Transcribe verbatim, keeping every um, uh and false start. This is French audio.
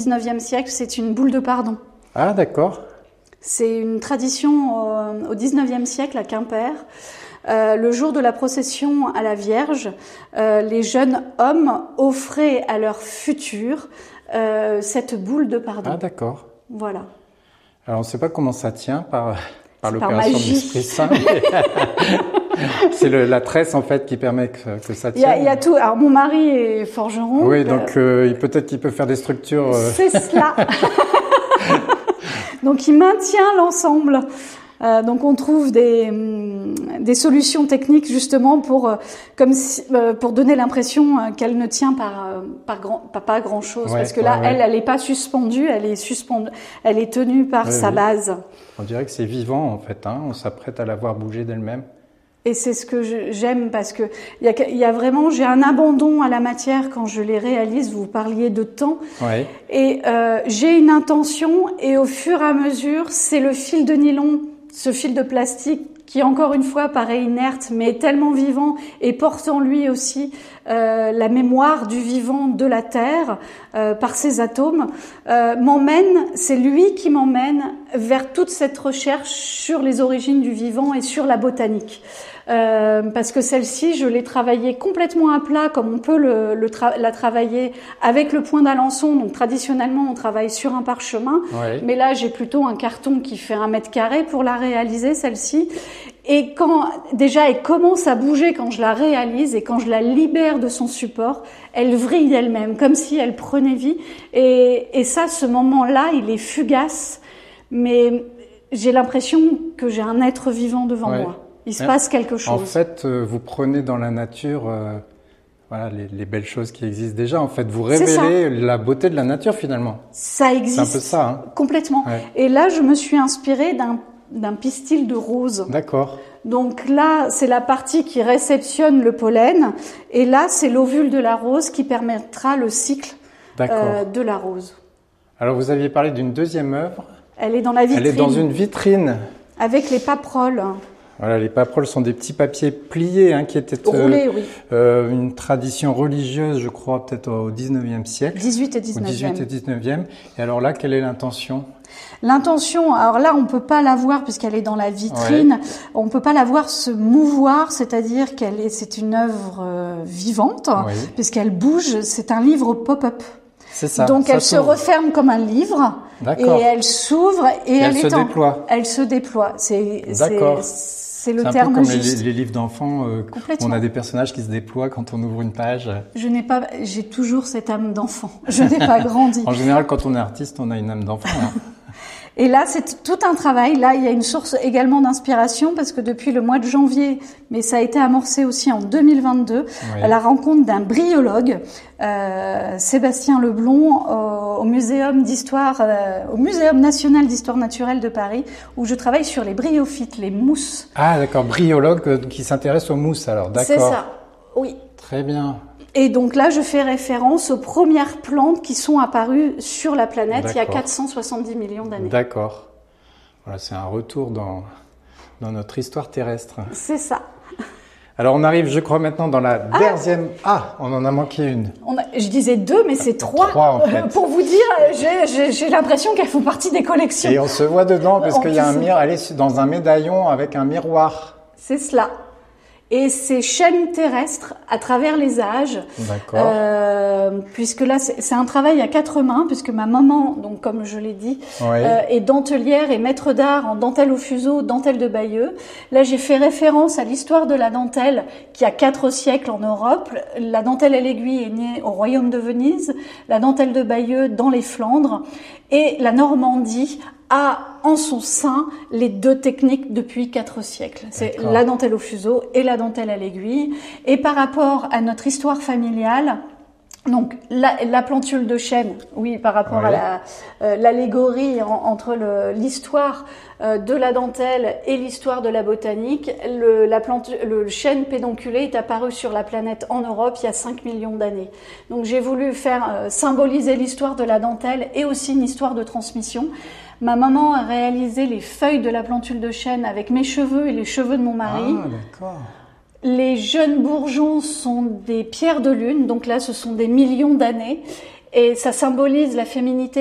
dix-neuvième siècle, c'est une boule de pardon. Ah, d'accord. C'est une tradition euh, au dix-neuvième siècle à Quimper. Euh, le jour de la procession à la Vierge, euh, les jeunes hommes offraient à leur futur euh, cette boule de pardon. Ah, d'accord. Voilà. Alors, on ne sait pas comment ça tient par, par C'est par l'opération de magie. l'Esprit Saint. C'est le, la tresse, en fait, qui permet que, que ça Il y, a, tienne. il y a tout. Alors, mon mari est forgeron. Oui, donc euh, peut-être qu'il peut faire des structures... Euh... C'est cela. Donc, il maintient l'ensemble. Euh, donc, on trouve des, des solutions techniques justement pour, euh, comme si, euh, pour donner l'impression euh, qu'elle ne tient par, euh, par, grand, pas, pas grand-chose. Ouais, parce que là, ouais, ouais. elle, elle n'est pas suspendue, elle est suspendue, elle est tenue par Oui, sa oui. base. On dirait que c'est vivant, en fait. Hein. On s'apprête à la voir bouger d'elle-même. Et c'est ce que je- j'aime parce que il y a, il y a vraiment, j'ai un abandon à la matière quand je les réalise. Vous parliez de temps. Oui. Et euh, j'ai une intention et au fur et à mesure, c'est le fil de nylon, ce fil de plastique qui encore une fois paraît inerte mais est tellement vivant et porte en lui aussi euh, la mémoire du vivant de la Terre euh, par ses atomes, euh, m'emmène, c'est lui qui m'emmène vers toute cette recherche sur les origines du vivant et sur la botanique. Euh, parce que celle-ci, je l'ai travaillée complètement à plat, comme on peut le, le tra- la travailler avec le point d'Alençon. Donc traditionnellement, on travaille sur un parchemin, Oui. mais là, j'ai plutôt un carton qui fait un mètre carré pour la réaliser, celle-ci. Et quand déjà elle commence à bouger, quand je la réalise et quand je la libère de son support, elle vrille d'elle-même, comme si elle prenait vie. Et, et ça, ce moment-là, il est fugace, mais j'ai l'impression que j'ai un être vivant devant Ouais. moi. Il se Ouais. passe quelque chose. En fait, euh, vous prenez dans la nature euh, voilà, les, les belles choses qui existent déjà. En fait, vous C'est ça. révélez la beauté de la nature, finalement. Ça existe. C'est un peu ça, hein. Complètement. Ouais. Et là, je me suis inspirée d'un, d'un pistil de rose. D'accord. Donc là, c'est la partie qui réceptionne le pollen. Et là, c'est l'ovule de la rose qui permettra le cycle D'accord. euh, de la rose. Alors, vous aviez parlé d'une deuxième œuvre. Elle est dans la vitrine. Elle est dans une vitrine. Avec les paperoles. Voilà, les paperoles sont des petits papiers pliés, hein, qui étaient euh, Roulées, oui. euh, une tradition religieuse, je crois, peut-être au dix-neuvième siècle. dix-huit et Au dix-neuvième. dix-huit et dix-neuvième. Et alors là, quelle est l'intention? L'intention, alors là, on peut pas la voir puisqu'elle est dans la vitrine. Ouais. On peut pas la voir se mouvoir, c'est-à-dire qu'elle est, c'est une œuvre euh, vivante, Oui. puisqu'elle bouge. C'est un livre pop-up. C'est ça. Donc ça elle se s'ouvre. referme comme un livre et D'accord. elle s'ouvre et, Et elle, elle est se en- déploie. Elle se déploie. C'est, D'accord. c'est, c'est le C'est un terme peu comme les, juste. les livres d'enfants. Euh, Complètement. on a des personnages qui se déploient quand on ouvre une page. Je n'ai pas, j'ai toujours cette âme d'enfant. Je n'ai pas grandi. En général, quand on est artiste, on a une âme d'enfant. Hein. Et là, c'est tout un travail. Là, il y a une source également d'inspiration parce que depuis le mois de janvier, mais ça a été amorcé aussi en deux mille vingt-deux, Oui. à la rencontre d'un bryologue, euh, Sébastien Leblond, euh, au Muséum d'histoire, euh, au Muséum national d'histoire naturelle de Paris, où je travaille sur les bryophytes, les mousses. Ah, d'accord. Bryologue euh, qui s'intéresse aux mousses, alors. D'accord. C'est ça. Oui. Très bien. Et donc là, je fais référence aux premières plantes qui sont apparues sur la planète il y a D'accord. quatre cent soixante-dix millions d'années. D'accord. Voilà, c'est un retour dans, dans notre histoire terrestre. C'est ça. Alors, on arrive, je crois, maintenant dans la deuxième... Ah, on en a manqué une. On a- je disais deux, mais c'est trois. Trois, en fait. Pour vous dire, j'ai, j'ai, j'ai l'impression qu'elles font partie des collections. Et on se voit dedans parce En qu'il y a un plus, mir... Elle est dans un médaillon avec un miroir. C'est cela. Et ces chaînes terrestres à travers les âges, D'accord. euh, puisque là c'est, c'est un travail à quatre mains, puisque ma maman, donc comme je l'ai dit, Oui. euh, est dentelière et maître d'art en dentelle au fuseau, dentelle de Bayeux. Là j'ai fait référence à l'histoire de la dentelle qui a quatre siècles en Europe. La dentelle à l'aiguille est née au royaume de Venise, la dentelle de Bayeux dans les Flandres, et la Normandie a en son sein les deux techniques depuis quatre siècles. C'est D'accord. la dentelle au fuseau et la dentelle à l'aiguille. Et par rapport à notre histoire familiale, donc la, la plantule de chêne, oui, par rapport Oui. à la, euh, l'allégorie en- entre le, l'histoire euh, de la dentelle et l'histoire de la botanique, le, la plante, le chêne pédonculé est apparu sur la planète en Europe il y a cinq millions d'années. Donc j'ai voulu faire euh, symboliser l'histoire de la dentelle et aussi une histoire de transmission. Ma maman a réalisé les feuilles de la plantule de chêne avec mes cheveux et les cheveux de mon mari. Ah, d'accord. Les jeunes bourgeons sont des pierres de lune, donc là ce sont des millions d'années et ça symbolise la féminité